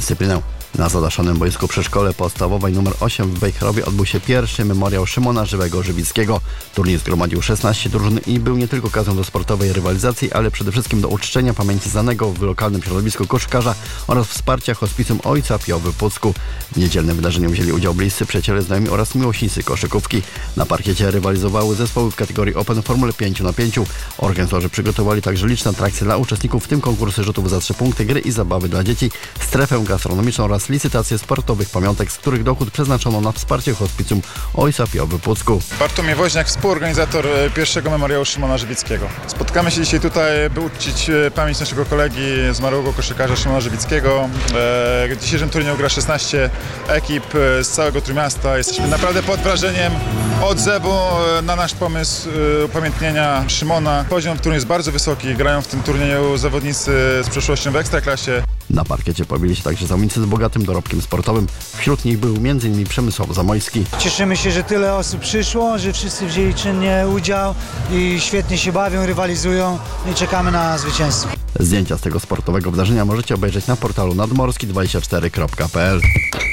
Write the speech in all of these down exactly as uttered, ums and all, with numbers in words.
dyscyplinę. Na zadaszonym boisku przy szkole podstawowej numer osiem w Wejherowie odbył się pierwszy memoriał Szymona Żywego-Żywickiego. Turniej zgromadził szesnaście drużyn i był nie tylko okazją do sportowej rywalizacji, ale przede wszystkim do uczczenia pamięci znanego w lokalnym środowisku koszykarza oraz wsparcia hospicjum ojca Pio w Pucku. W niedzielnym wydarzeniu wzięli udział bliscy przyjaciele, znajomi oraz miłośnicy koszykówki. Na parkiecie rywalizowały zespoły w kategorii Open w formule pięć na pięć. Organizatorzy przygotowali także liczne atrakcje dla uczestników, w tym konkursy rzutów za trzy punkty, gry i zabawy dla dzieci, strefę gastronomiczną oraz licytację sportowych pamiątek, z których dochód przeznaczono na wsparcie hospicjum ojca Pio w Pucku. Bartłomiej Woźniak, współorganizator pierwszego memoriału Szymona Żywickiego. Spotkamy się dzisiaj tutaj, by uczcić pamięć naszego kolegi, zmarłego koszykarza Szymona Żywickiego. W dzisiejszym turnieju gra szesnaście ekip z całego Trójmiasta. Jesteśmy naprawdę pod wrażeniem odzewu na nasz pomysł upamiętnienia Szymona. Poziom turnieju jest bardzo wysoki, grają w tym turnieju zawodnicy z przeszłością w Ekstraklasie. Na parkiecie pojawili się także zawodnicy z bogatym dorobkiem sportowym. Wśród nich był między innymi Przemysław Zamojski. Cieszymy się, że tyle osób przyszło, że wszyscy wzięli czynnie udział i świetnie się bawią, rywalizują i czekamy na zwycięstwo. Zdjęcia z tego sportowego wydarzenia możecie obejrzeć na portalu nadmorski dwadzieścia cztery kropka p l.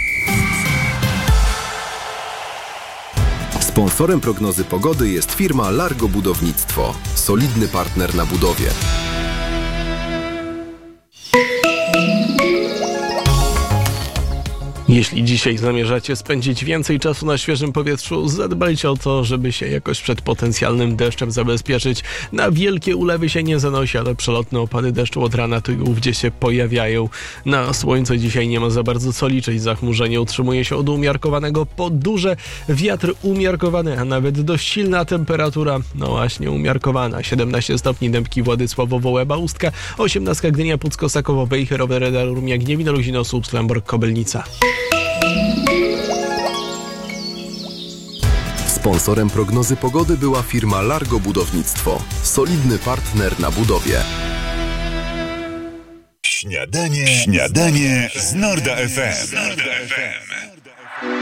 Sponsorem prognozy pogody jest firma Largo Budownictwo. Solidny partner na budowie. Jeśli dzisiaj zamierzacie spędzić więcej czasu na świeżym powietrzu, zadbajcie o to, żeby się jakoś przed potencjalnym deszczem zabezpieczyć. Na wielkie ulewy się nie zanosi, ale przelotne opady deszczu od rana tu i ówdzie się pojawiają. Na słońce dzisiaj nie ma za bardzo co liczyć. Zachmurzenie utrzymuje się od umiarkowanego po duże, wiatr umiarkowany, a nawet dość silna temperatura, no właśnie umiarkowana. siedemnaście stopni Dębki, Władysławowo, Łeba, Ustka, osiemnaście Gdynia, Pucko, Sakowo, Wejherowe, Redar, Rumia, Gniewino, Luzino, Słupsk, Lęborg, Kobylnica. Sponsorem prognozy pogody była firma Largo Budownictwo. Solidny partner na budowie. Śniadanie, śniadanie z Norda F M.